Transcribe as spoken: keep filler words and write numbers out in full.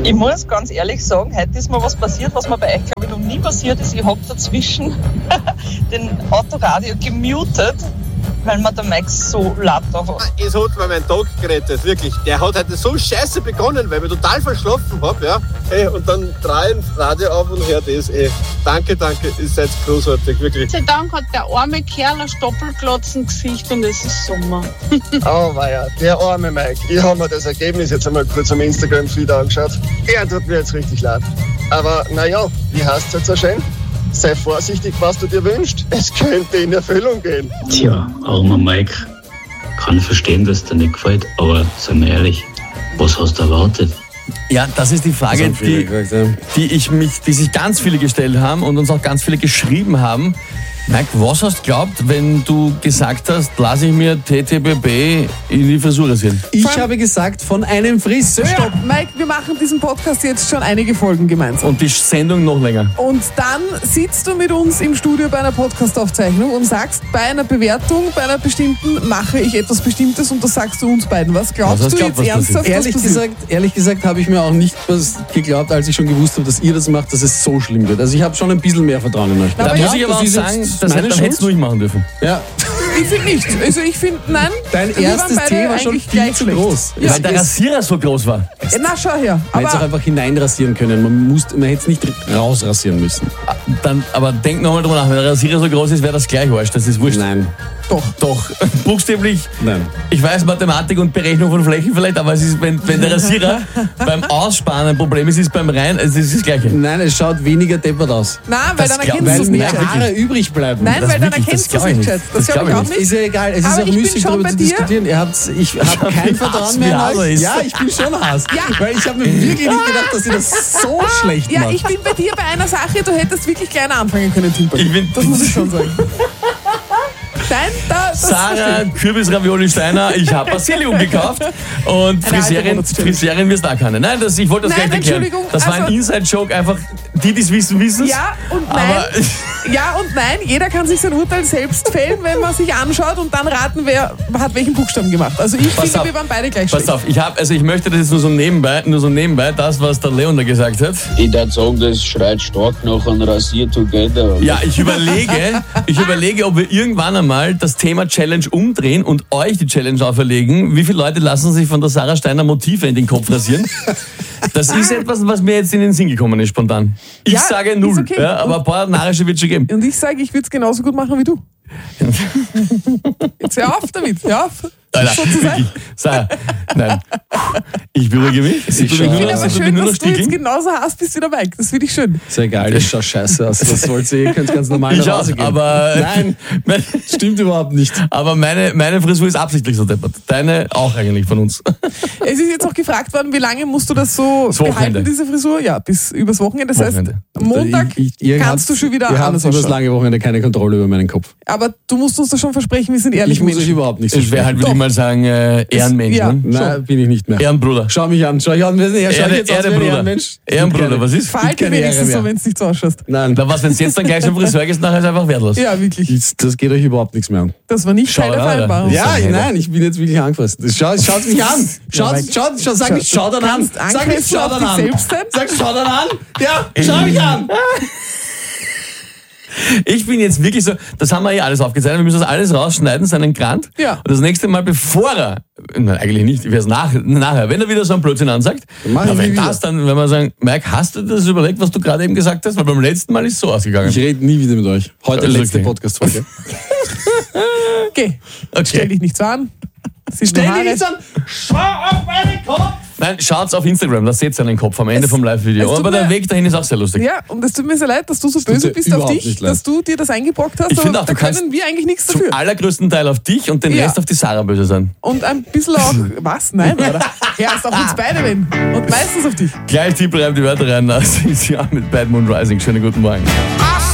Ich muss ganz ehrlich sagen, heute ist mir was passiert, was mir bei euch, glaube ich, noch nie passiert ist. Ich habe dazwischen den Autoradio gemutet, weil mir der Max so laut da war. Es hat mir meinen Tag gerettet, wirklich. Der hat heute so scheiße begonnen, weil ich total verschlafen habe. Ja? Hey, und dann drehe ich das Radio auf und höre das. Ey. Danke, danke, ihr seid großartig, wirklich. Gott sei Dank hat der arme Kerl ein Stoppelglotzengesicht und es ist Sommer. Oh weia, der arme Mike. Ich habe mir das Ergebnis jetzt einmal kurz am Instagram-Feed angeschaut. Er tut mir jetzt richtig leid. Aber naja, wie heißt es jetzt so schön? Sei vorsichtig, was du dir wünschst. Es könnte in Erfüllung gehen. Tja, armer Mike. Kann verstehen, dass dir nicht gefällt, aber sei mir ehrlich, was hast du erwartet? Ja, das ist die Frage, die, die, ich mich, die sich ganz viele gestellt haben und uns auch ganz viele geschrieben haben. Mike, was hast du geglaubt, wenn du gesagt hast, lass ich mir T T B B in die Frisur rasieren? Ich habe gesagt, von einem Friseur. Stopp, Mike, wir machen diesen Podcast jetzt schon einige Folgen gemeinsam. Und die Sendung noch länger. Und dann sitzt du mit uns im Studio bei einer Podcast-Aufzeichnung und sagst, bei einer Bewertung, bei einer bestimmten, mache ich etwas Bestimmtes und das sagst du uns beiden. Was glaubst was du glaubt, jetzt ernsthaft? Ehrlich gesagt, ehrlich gesagt habe ich mir auch nicht was geglaubt, als ich schon gewusst habe, dass ihr das macht, dass es so schlimm wird. Also ich habe schon ein bisschen mehr Vertrauen in euch. Da muss ich aber auch sagen, das hätte hättest du nicht machen dürfen. Ja. Ich finde nicht. Also ich finde, nein. Dein erstes Thema war schon viel zu groß. Ja. Weil der Rasierer so groß war. Ja, na, schau her. Man hätte es auch einfach hineinrasieren können. Man, muss, man hätte es nicht rausrasieren müssen. Dann, aber denk nochmal drüber nach. Wenn der Rasierer so groß ist, wäre das gleich Arsch. Das ist wurscht. Nein. Doch. Doch. Buchstäblich. Nein. Ich weiß Mathematik und Berechnung von Flächen vielleicht, aber es ist, wenn, wenn der Rasierer beim Aussparen ein Problem ist, ist es beim Rein, es ist das Gleiche. Nein, es schaut weniger deppert aus. Nein, weil das dann erkennst du es nicht. nicht. Weil mehr Haare übrig bleiben. Nein, das weil dann erkennst du es nicht. Das, das glaube ich auch nicht. Ist ja egal, es aber ist auch müßig darüber zu diskutieren. Ihr habt, ich habe kein Vertrauen mehr in euch. Ja, ich bin schon Hass. Ja. Weil ich habe mir wirklich nicht gedacht, dass ihr das so schlecht macht. Ja, ich bin bei dir bei einer Sache, du hättest wirklich kleiner anfangen können, Timber. Das muss ich schon sagen. Nein, da, das Sarah Kürbis-Ravioli Steiner, ich habe Basilikum gekauft und Friseurin, Friseurin wirst da keine. Nein, das, ich wollte das Nein, gleich erklären. Das war also, ein Inside-Joke, einfach die, die es wissen, wissen es. Ja und nein, ja und nein, jeder kann sich sein Urteil selbst fällen, wenn man sich anschaut und dann raten, wer hat welchen Buchstaben gemacht. Also ich Pass finde, auf, wir waren beide gleich Pass schlecht. auf, ich, hab, also ich möchte das jetzt nur so nebenbei, nur so nebenbei, das, was der Leon da gesagt hat. Ich würde sagen, das schreit stark nach einem Rasier Together. Ja, ich überlege, ich überlege, ob wir irgendwann einmal das Thema Challenge umdrehen und euch die Challenge auferlegen. Wie viele Leute lassen sich von der Sarah Steiner Motive in den Kopf rasieren? Das ist etwas, was mir jetzt in den Sinn gekommen ist, spontan. Ich Ja, sage null, ist okay. ja, aber ein paar narische wird es schon geben. Und ich sage, ich würde es genauso gut machen wie du. Jetzt hör auf damit, hör auf. Nein, nein, wirklich. Sarah, nein. Ich beruhige mich. Ich, Ich finde aber schön, nur noch dass du jetzt stickeln. genauso hast bist wie der Mike. Das finde ich schön. Ist ja egal, das schaut scheiße aus. Das wollt ihr, ihr könnt ganz normal Ich nach auch, Hause gehen. aber Nein, stimmt überhaupt nicht. Aber meine, meine Frisur ist absichtlich so deppert. Deine auch eigentlich von uns. Es ist jetzt auch gefragt worden, wie lange musst du das so Das Wochenende. behalten, diese Frisur? Ja, bis übers Wochenende. Das Wochenende. heißt, am Montag Ich- ich- ihr kannst habt- du schon wieder Ihr habt anders über das ausschauen. lange Wochenende keine Kontrolle über meinen Kopf. Aber du musst uns das schon versprechen, wir sind ehrlich Ich muss euch Menschen. überhaupt nichts Ich wäre halt, würde ich Doch. mal sagen, äh, Ehrenmensch. Ja. Ne? Nein, bin ich nicht mehr. Ehrenbruder. Schau mich an, schau ich an, schau ich Erde, jetzt aus wie ein Erdebruder. Ehrenmensch? Ehrenbruder, was ist? Verhalte keine Ehre wenigstens mehr. so, wenn es nicht so ausschaut. Nein, Na was, wenn es jetzt dann gleich zum Friseur gehst, nachher ist einfach wertlos. Ja, wirklich. das, das geht euch überhaupt nichts mehr an. Das war nicht Schau Teil der da, Alter. Vereinbarung. Ja, Alter. nein, ich bin jetzt wirklich angefasst. Schaut schaut mich an. Schaut, Mike. schaut, schaut, sag mich, schau dann an. Kannst Sag mich, angefressen schau auf dann dich an. selbst sein? Sag, schau dann an. Ja, schau mich an. Ich bin jetzt wirklich so, das haben wir eh alles aufgezeichnet, wir müssen das alles rausschneiden, seinen Grant. Ja. Und das nächste Mal, bevor er, nein, eigentlich nicht, ich werde es nach, nachher, wenn er wieder so einen Blödsinn ansagt, mach na, ich wenn nie das dann, wenn wir sagen, Mike, hast du das überlegt, was du gerade eben gesagt hast? Weil beim letzten Mal ist es so ausgegangen. Ich rede nie wieder mit euch. Heute Ist letzte okay. Podcast-Folge. Okay. Okay. Stell dich nicht so an. Siehst Stell du dich Haare? nicht an. Schau auf meinen Kopf. Nein, schaut's auf Instagram, da seht ihr seinen Kopf am Ende Es- vom Live-Video. es tut Aber der mir- Weg dahin ist auch sehr lustig. Ja, und es tut mir sehr leid, dass du so tut böse dir bist auf überhaupt dich, nicht leid. dass du dir das eingebrockt hast, Ich aber finde auch, da du kannst können wir eigentlich nichts Zum dafür. allergrößten Teil auf dich und den Ja. Rest auf die Sarah böse sein. Und ein bisschen auch, was? Nein, oder? Ja, ist auf uns beide wenn. Und meistens auf dich. Gleich die bleiben die Wörter rein, das ist ja mit Bad Moon Rising. Schönen guten Morgen.